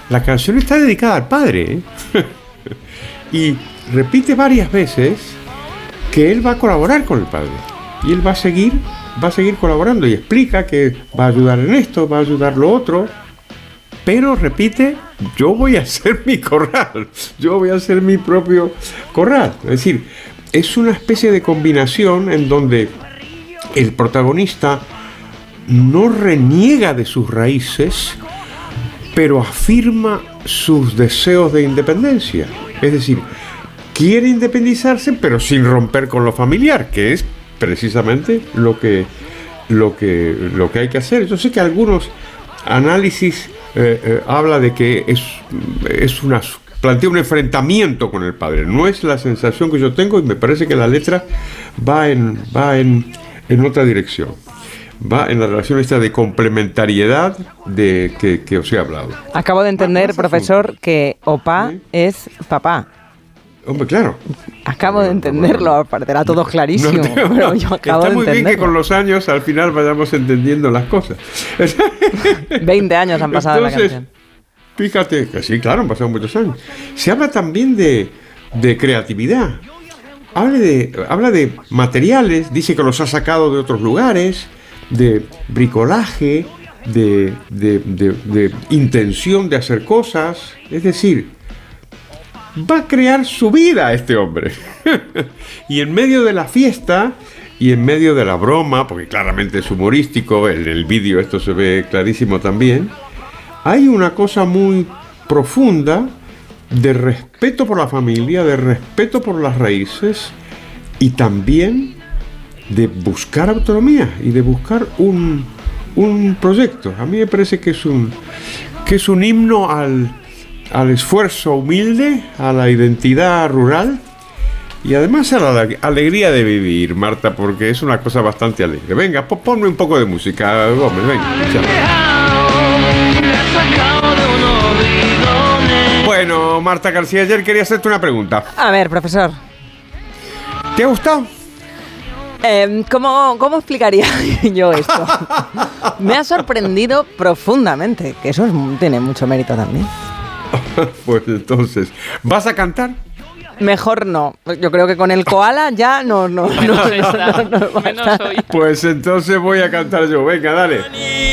la canción está dedicada al padre, ¿eh? Y repite varias veces que él va a colaborar con el padre. Y él va a seguir colaborando y explica que va a ayudar en esto, va a ayudar lo otro. Pero repite, yo voy a hacer mi corral, yo voy a hacer mi propio corral. Es decir, es una especie de combinación en donde el protagonista no reniega de sus raíces, pero afirma sus deseos de independencia. Es decir, quiere independizarse, pero sin romper con lo familiar, que es precisamente lo que hay que hacer. Yo sé que algunos análisis habla de que plantea un enfrentamiento con el padre. No es la sensación que yo tengo, y me parece que la letra va en otra dirección. Va en la relación esta de complementariedad de que os he hablado. Acabo de entender, profesor, que opá es papá. Hombre, claro. Acabo de entenderlo, parecerá todo clarísimo, pero yo acabo está de muy entenderlo. bien que con los años al final vayamos entendiendo las cosas. 20 años han pasado en la canción. Fíjate, que sí, claro, han pasado muchos años. Se habla también de creatividad. Habla de materiales, dice que los ha sacado de otros lugares, de bricolaje, de intención de hacer cosas. Es decir, va a crear su vida este hombre. Y en medio de la fiesta y en medio de la broma, porque claramente es humorístico, en el vídeo esto se ve clarísimo también, hay una cosa muy profunda de respeto por la familia, de respeto por las raíces y también de buscar autonomía y de buscar un proyecto. A mí me parece que es un himno al esfuerzo humilde, a la identidad rural y además a la alegría de vivir, Marta, porque es una cosa bastante alegre. Venga, ponme un poco de música, Gómez, venga. Bueno, Marta García, ayer quería hacerte una pregunta. A ver, profesor. ¿Te ha gustado? ¿Cómo explicaría yo esto? Me ha sorprendido profundamente, que eso tiene mucho mérito también. Pues entonces, ¿vas a cantar? Mejor no. Yo creo que con el koala ya no. Menos hoy. Pues entonces voy a cantar yo. Venga, dale.